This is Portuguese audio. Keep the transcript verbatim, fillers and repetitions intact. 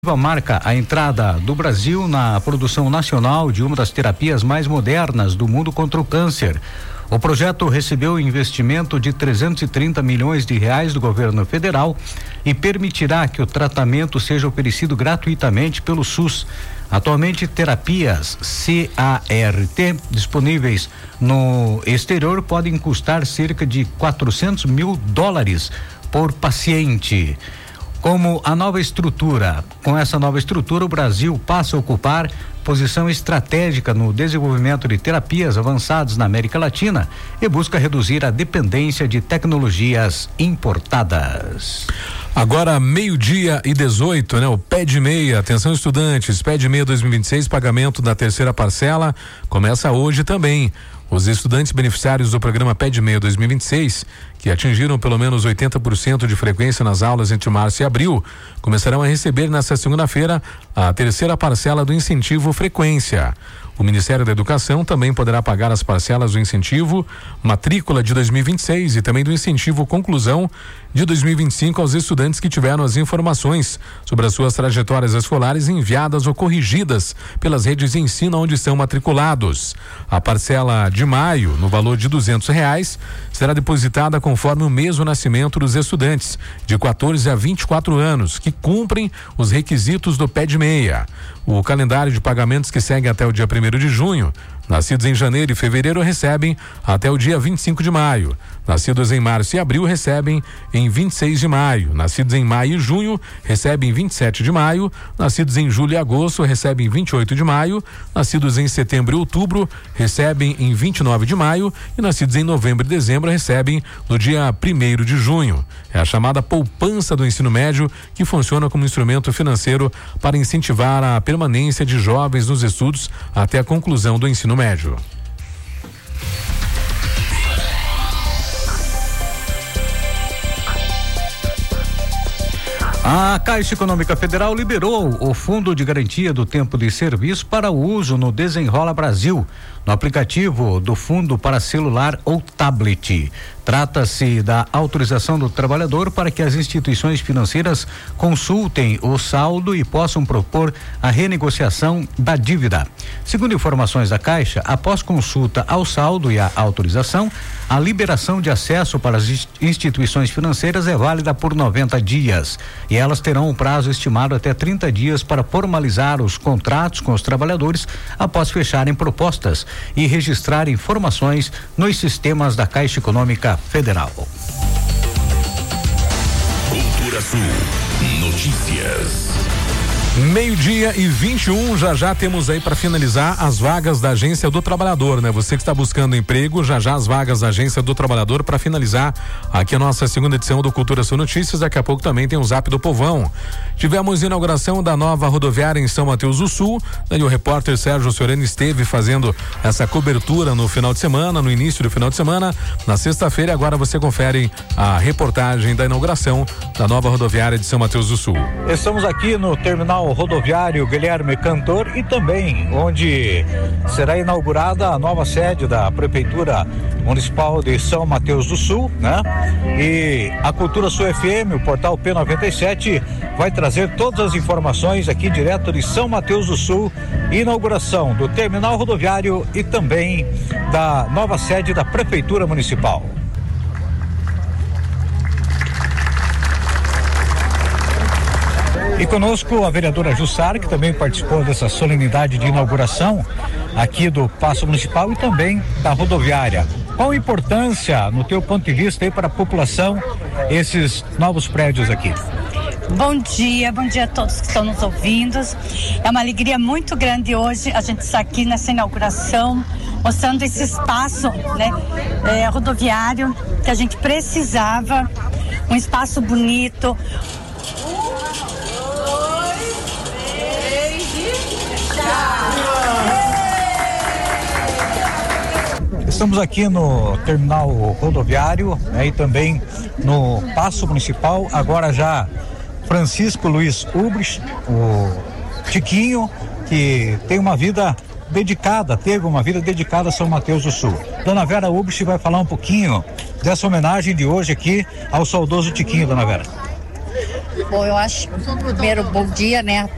Marca a entrada do Brasil na produção nacional de uma das terapias mais modernas do mundo contra o câncer. O projeto recebeu investimento de trezentos e trinta milhões de reais do governo federal e permitirá que o tratamento seja oferecido gratuitamente pelo SUS. Atualmente, terapias C A R T disponíveis no exterior podem custar cerca de quatrocentos mil dólares por paciente. Como a nova estrutura, com essa nova estrutura, o Brasil passa a ocupar posição estratégica no desenvolvimento de terapias avançadas na América Latina e busca reduzir a dependência de tecnologias importadas. Agora, meio-dia e dezoito, né? O Pé de Meia, atenção estudantes, Pé de Meia dois mil e vinte e seis, pagamento da terceira parcela, começa hoje também. Os estudantes beneficiários do programa Pé de Meia dois mil e vinte e seis, que atingiram pelo menos oitenta por cento de frequência nas aulas entre março e abril, começarão a receber nesta segunda-feira a terceira parcela do incentivo frequência. O Ministério da Educação também poderá pagar as parcelas do incentivo matrícula de dois mil e vinte e seis e também do incentivo conclusão de dois mil e vinte e cinco aos estudantes que tiveram as informações sobre as suas trajetórias escolares enviadas ou corrigidas pelas redes de ensino onde são matriculados. A parcela de maio, no valor de duzentos reais, será depositada conforme o mês do nascimento dos estudantes de quatorze a vinte e quatro anos que cumprem os requisitos do Pé de Meia. O calendário de pagamentos que segue até o dia primeiro de junho, nascidos em janeiro e fevereiro recebem até o dia vinte e cinco de maio. Nascidos em março e abril recebem em vinte e seis de maio. Nascidos em maio e junho recebem em vinte e sete de maio. Nascidos em julho e agosto recebem em vinte e oito de maio. Nascidos em setembro e outubro recebem em vinte e nove de maio. E nascidos em novembro e dezembro recebem no dia primeiro de junho. É a chamada poupança do ensino médio, que funciona como instrumento financeiro para incentivar a permanência de jovens nos estudos até a conclusão do ensino médio. A Caixa Econômica Federal liberou o Fundo de Garantia do Tempo de Serviço para uso no Desenrola Brasil, no aplicativo do fundo para celular ou tablet. Trata-se da autorização do trabalhador para que as instituições financeiras consultem o saldo e possam propor a renegociação da dívida. Segundo informações da Caixa, após consulta ao saldo e a autorização, a liberação de acesso para as instituições financeiras é válida por noventa dias e elas terão um prazo estimado até trinta dias para formalizar os contratos com os trabalhadores após fecharem propostas e registrar informações nos sistemas da Caixa Econômica Federal. Cultura Sul Notícias. Meio-dia e vinte e um, já já temos aí para finalizar as vagas da Agência do Trabalhador, né? Você que está buscando emprego, já já as vagas da Agência do Trabalhador para finalizar aqui a nossa segunda edição do Cultura Sul Notícias. Daqui a pouco também tem o Zap do Povão. Tivemos inauguração da nova rodoviária em São Mateus do Sul, daí o repórter Sérgio Soreno esteve fazendo essa cobertura no final de semana, no início do final de semana, na sexta-feira. Agora você confere a reportagem da inauguração da nova rodoviária de São Mateus do Sul. Estamos aqui no terminal rodoviário Guilherme Cantor e também onde será inaugurada a nova sede da Prefeitura Municipal de São Mateus do Sul, né? E a Cultura Sul F M, o portal P noventa e sete, vai trazer todas as informações aqui direto de São Mateus do Sul, inauguração do terminal rodoviário e também da nova sede da Prefeitura Municipal. E conosco a vereadora Jussara, que também participou dessa solenidade de inauguração aqui do Paço Municipal e também da rodoviária. Qual a importância, no teu ponto de vista, aí para a população, esses novos prédios aqui? Bom dia, bom dia a todos que estão nos ouvindo. É uma alegria muito grande hoje a gente estar aqui nessa inauguração, mostrando esse espaço, né, é, rodoviário que a gente precisava, um espaço bonito. Estamos aqui no terminal rodoviário, né, e também no Paço Municipal, agora já Francisco Luiz Ubres, o Tiquinho, que tem uma vida dedicada, teve uma vida dedicada a São Mateus do Sul. Dona Vera Ubres vai falar um pouquinho dessa homenagem de hoje aqui ao saudoso Tiquinho, Dona Vera. Bom, eu acho, primeiro, bom dia, né, a